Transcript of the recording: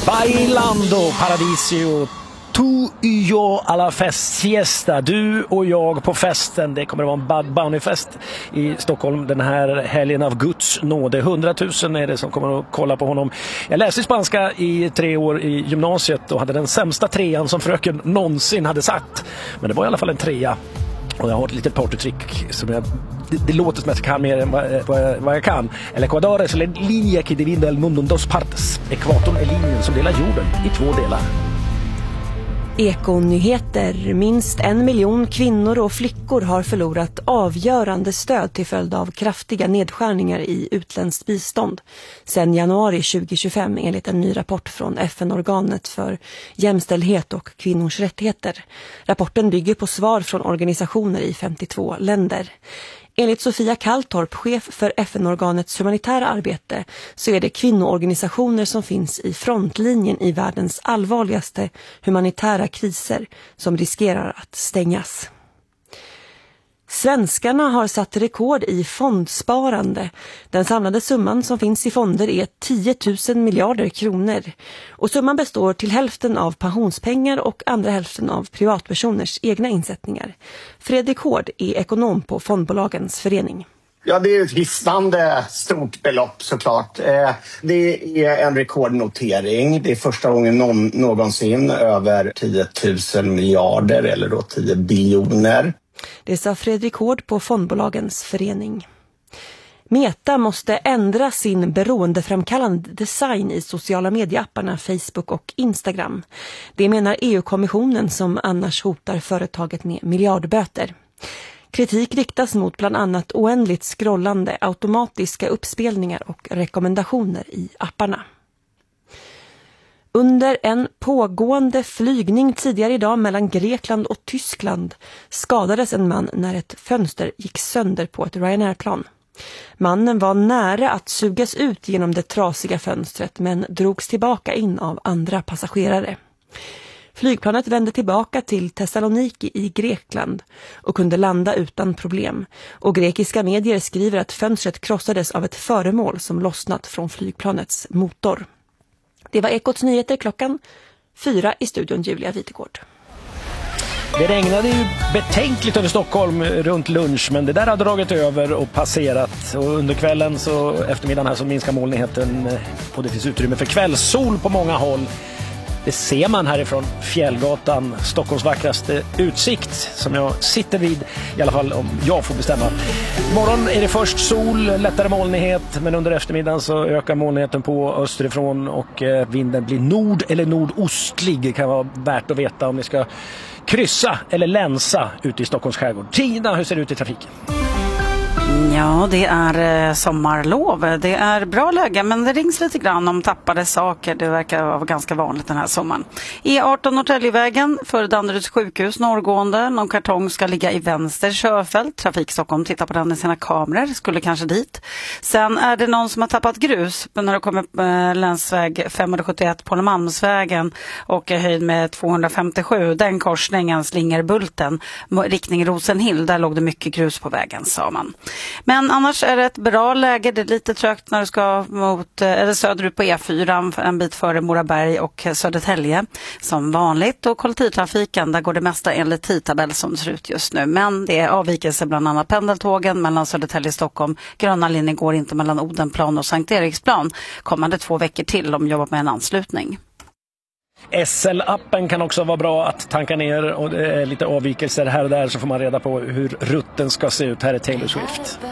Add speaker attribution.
Speaker 1: Bailando Paradisio, tu y yo a la fiesta. Du och jag på festen. Det kommer att vara en Bad Bunny-fest i Stockholm den här helgen av Guds nåde. 100 000 är det som kommer att kolla på honom. Jag läste spanska i 3 år i gymnasiet och hade den sämsta 3:an som fröken någonsin hade satt. Men det var i alla fall en 3:a. Och jag har ett litet partytrick som det låter som att jag kan mer än vad jag kan. El Ecuador es la línea que divide el mundo en dos partes. Ekvatorn är linjen som delar jorden i 2 delar.
Speaker 2: Ekonyheter. Minst 1 miljon kvinnor och flickor har förlorat avgörande stöd till följd av kraftiga nedskärningar i utländskt bistånd sedan januari 2025 enligt en ny rapport från FN-organet för jämställdhet och kvinnors rättigheter. Rapporten bygger på svar från organisationer i 52 länder. Enligt Sofia Kalltorp, chef för FN-organets humanitära arbete, så är det kvinnoorganisationer som finns i frontlinjen i världens allvarligaste humanitära kriser som riskerar att stängas. Svenskarna har satt rekord i fondsparande. Den samlade summan som finns i fonder är 10 000 miljarder kronor. Och summan består till hälften av pensionspengar och andra hälften av privatpersoners egna insättningar. Fredrik Hård är ekonom på Fondbolagens förening.
Speaker 3: Ja, det är ett hisnande stort belopp såklart. Det är en rekordnotering. Det är första gången någonsin över 10 000 miljarder eller då 10 biljoner.
Speaker 2: Det sa Fredrik Hård på Fondbolagens förening. Meta måste ändra sin beroendeframkallande design i sociala medieapparna Facebook och Instagram. Det menar EU-kommissionen som annars hotar företaget med miljardböter. Kritik riktas mot bland annat oändligt scrollande, automatiska uppspelningar och rekommendationer i apparna. Under en pågående flygning tidigare idag mellan Grekland och Tyskland skadades en man när ett fönster gick sönder på ett Ryanair-plan. Mannen var nära att sugas ut genom det trasiga fönstret men drogs tillbaka in av andra passagerare. Flygplanet vände tillbaka till Thessaloniki i Grekland och kunde landa utan problem. Och grekiska medier skriver att fönstret krossades av ett föremål som lossnat från flygplanets motor. Det var Ekots nyheter 4:00 i studion Julia Vitegård.
Speaker 1: Det regnade ju betänkligt över Stockholm runt lunch, men det där har dragit över och passerat. Och under kvällen så eftermiddagen här så minskar molnigheten och det finns utrymme för kvällssol på många håll. Det ser man härifrån Fjällgatan, Stockholms vackraste utsikt som jag sitter vid, i alla fall om jag får bestämma. Imorgon är det först sol, lättare molnighet, men under eftermiddagen så ökar molnigheten på österifrån och vinden blir nord- eller nordostlig. Det kan vara värt att veta om ni ska kryssa eller länsa ute i Stockholms skärgård. Tina, hur ser det ut i trafiken?
Speaker 4: Ja, det är sommarlov. Det är bra läge, men det rings lite grann om tappade saker. Det verkar vara ganska vanligt den här sommaren. E18 Norrtäljevägen för Danderyds sjukhus norrgående. Någon kartong ska ligga i vänster körfält. Trafik Stockholm tittar på den i sina kameror. Skulle kanske dit. Sen är det någon som har tappat grus när det kommer länsväg 571 på Norrmalmsvägen och är höjd med 257. Den korsningen Slingerbulten, riktning Rosenhill. Där låg det mycket grus på vägen, sa man. Men annars är det ett bra läge. Det är lite trögt när du ska mot eller söderut på E4, en bit före Moraberg och Södertälje som vanligt. Och kollektivtrafiken, där går det mesta enligt tidtabell som det ser ut just nu. Men det är avvikelse bland annat pendeltågen mellan Södertälje och Stockholm. Gröna linjen går inte mellan Odenplan och Sankt Eriksplan. Kommande 2 veckor till om jobbar med en anslutning.
Speaker 1: SL-appen kan också vara bra att tanka ner och det är lite avvikelser här och där så får man reda på hur rutten ska se ut. Här är Taylor Swift.